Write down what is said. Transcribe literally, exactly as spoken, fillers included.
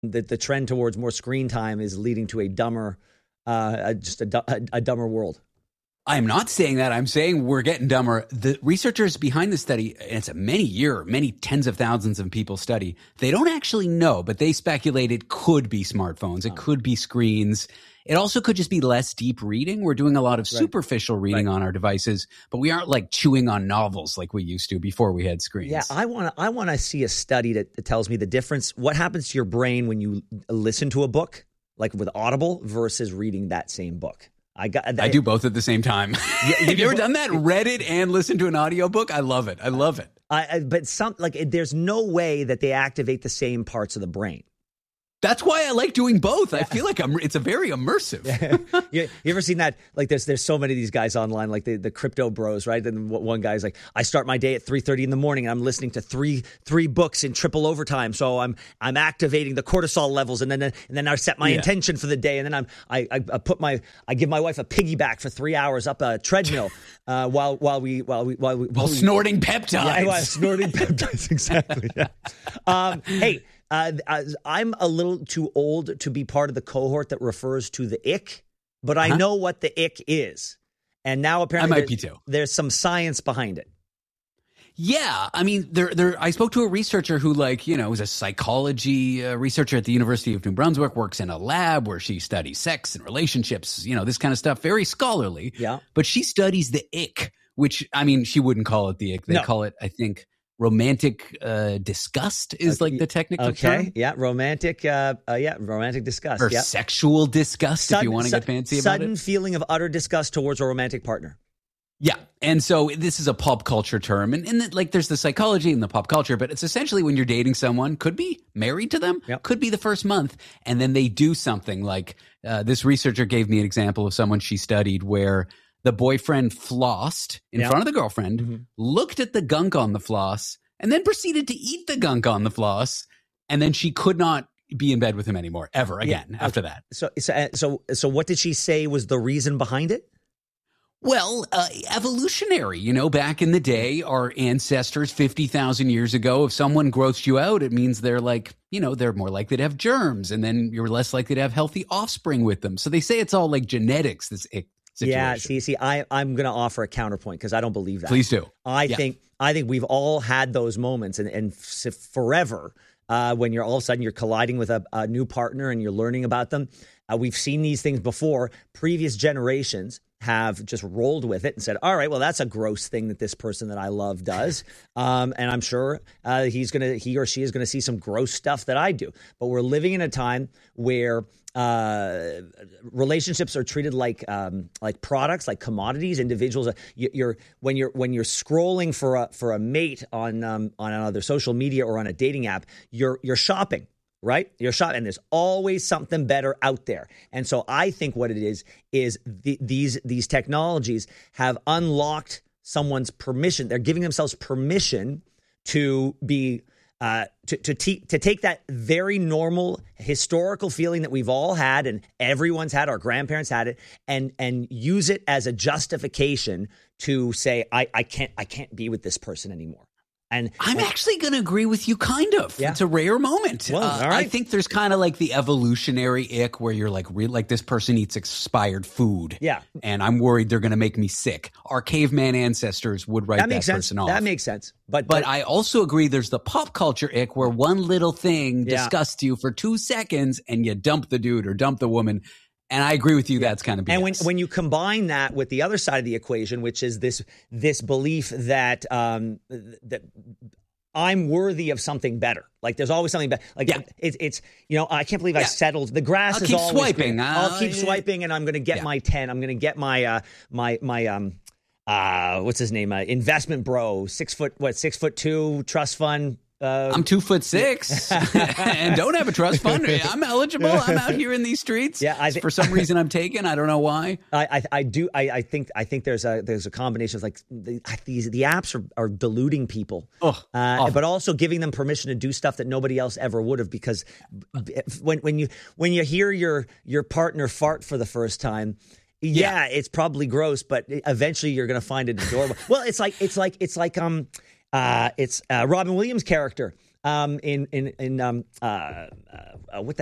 that the trend towards more screen time is leading to a dumber, uh, just a, a, a dumber world. I'm not saying that. I'm saying we're getting dumber. The researchers behind the study, and it's a many year, many tens of thousands of people study, they don't actually know, but they speculate it could be smartphones. It oh. could be screens. It also could just be less deep reading. We're doing a lot of right. superficial reading right. on our devices, but we aren't like chewing on novels like we used to before we had screens. Yeah, I want to I want to see a study that, that tells me the difference. What happens to your brain when you listen to a book, like with Audible, versus reading that same book? I got. That, I do both at the same time. Yeah, Have you ever done that? Read it and listened to an audiobook? I love it. I love it. I, I, but some like there's no way that they activate the same parts of the brain. That's why I like doing both. Yeah. I feel like I'm, it's a very immersive. Yeah. you, you ever seen that? Like there's there's so many of these guys online, like the, the crypto bros, right? And one guy's like, I start my day at three thirty in the morning and I'm listening to three three books in triple overtime. So I'm I'm activating the cortisol levels and then and then I set my yeah. intention for the day. And then I'm I, I, I put my I give my wife a piggyback for three hours up a treadmill uh, while while we while we while we while, while we, snorting peptides. Yeah, while snorting peptides, exactly. Yeah. Um, hey. Uh, I'm a little too old to be part of the cohort that refers to the ick, but I uh-huh. know what the ick is. And now apparently I might be too. There's some science behind it. Yeah. I mean, there, there, I spoke to a researcher who, like, you know, is a psychology uh, researcher at the University of New Brunswick, works in a lab where she studies sex and relationships, you know, this kind of stuff, very scholarly. Yeah. But she studies the ick, which, I mean, she wouldn't call it the ick. They no. call it, I think, romantic uh, disgust is okay. like the technical okay. term. Okay, yeah, romantic, uh, uh, yeah, romantic disgust. Or yep. sexual disgust, sudden, if you want to su- get fancy about it. Sudden feeling of utter disgust towards a romantic partner. Yeah, and so this is a pop culture term, and, and the, like there's the psychology and the pop culture, but it's essentially when you're dating someone, could be married to them, yep. could be the first month, and then they do something like uh, this researcher gave me an example of someone she studied where the boyfriend flossed in yep. front of the girlfriend, mm-hmm. looked at the gunk on the floss, and then proceeded to eat the gunk on the floss, and then she could not be in bed with him anymore, ever again yeah. after okay. that. So, so, so, so what did she say was the reason behind it? Well, uh, evolutionary. You know, back in the day, our ancestors fifty thousand years ago, if someone grossed you out, it means they're like, you know, they're more likely to have germs, and then you're less likely to have healthy offspring with them. So they say it's all like genetics, this ick situation. Yeah, see, see, I, I'm going to offer a counterpoint because I don't believe that. Please do. I yeah. think I think we've all had those moments, and, and f- forever, uh, when you're all of a sudden you're colliding with a, a new partner and you're learning about them. Uh, we've seen these things before. Previous generations have just rolled with it and said, all right, well, that's a gross thing that this person that I love does. Um, and I'm sure uh, he's going to, he or she is going to see some gross stuff that I do. But we're living in a time where uh, relationships are treated like um, like products, like commodities. Individuals, you, you're when you're when you're scrolling for a for a mate on um, on either social media or on a dating app, you're you're shopping. Right? You're shopping, and there's always something better out there. And so I think what it is, is the, these these technologies have unlocked someone's permission. They're giving themselves permission to be, uh, to to, te- to take that very normal historical feeling that we've all had and everyone's had, our grandparents had it, and and use it as a justification to say, I, I can't I can't be with this person anymore. And I'm and, actually going to agree with you, kind of. Yeah. It's a rare moment. Well, uh, all right. I think there's kind of like the evolutionary ick where you're like, re- like this person eats expired food. Yeah. And I'm worried they're going to make me sick. Our caveman ancestors would write that, makes that sense. person off. That makes sense. But, but but I also agree there's the pop culture ick where one little thing yeah. disgusts you for two seconds and you dump the dude or dump the woman. And I agree with you. Yeah. That's kind of B S. And when when you combine that with the other side of the equation, which is this this belief that um, that I'm worthy of something better. Like there's always something better. Like yeah. it's it's you know I can't believe I yeah. settled. The grass I'll is keep always swiping. green. Uh, I'll keep yeah. swiping, and I'm going to get yeah. my ten. I'm going to get my uh, my my um uh what's his name? Uh, investment bro, six foot what six foot two trust fund. Uh, I'm two foot six and don't have a trust fund. I'm eligible. I'm out here in these streets. Yeah, I th- for some reason I'm taken. I don't know why. I I, I do. I, I think I think there's a there's a combination of like the, these the apps are, are deluding people, oh, uh, but also giving them permission to do stuff that nobody else ever would have. Because when when you when you hear your your partner fart for the first time. Yeah, yeah. It's probably gross, but eventually you're going to find it adorable. Well, it's like it's like it's like um. Uh, it's uh, Robin Williams' character um, in in in um, uh, uh, what the